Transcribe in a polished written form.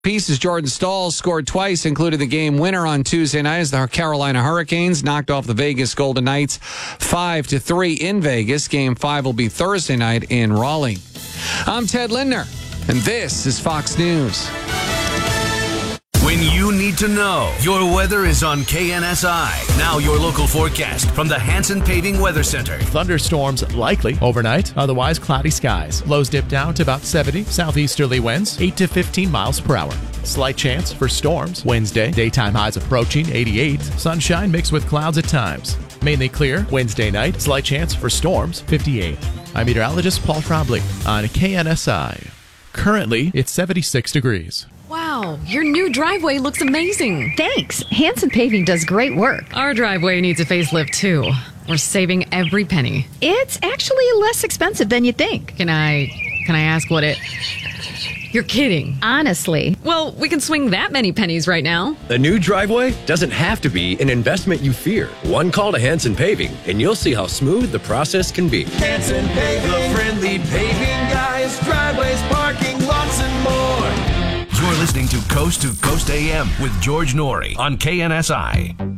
Pieces Jordan Stahls scored twice, including the game winner on Tuesday night as the Carolina Hurricanes knocked off the Vegas Golden Knights 5-3 in Vegas. Game 5 will be Thursday night in Raleigh. I'm Ted Lindner, and this is Fox News. When you need to know, your weather is on KNSI. Now your local forecast from the Hanson Paving Weather Center. Thunderstorms likely overnight, otherwise cloudy skies. Lows dip down to about 70, southeasterly winds 8 to 15 miles per hour. Slight chance for storms Wednesday. Daytime highs approaching 88. Sunshine mixed with clouds at times. Mainly clear Wednesday night. Slight chance for storms 58. I'm meteorologist Paul Trombley on KNSI. Currently, it's 76 degrees. Wow, your new driveway looks amazing. Thanks. Hanson Paving does great work. Our driveway needs a facelift, too. We're saving every penny. It's actually less expensive than you think. Can I ask what it... You're kidding. Honestly. Well, we can swing that many pennies right now. A new driveway doesn't have to be an investment you fear. One call to Hanson Paving, and you'll see how smooth the process can be. Hanson Paving, the friendly paving guys, driveways, parking lots, and more. You're listening to Coast AM with George Norrie on KNSI.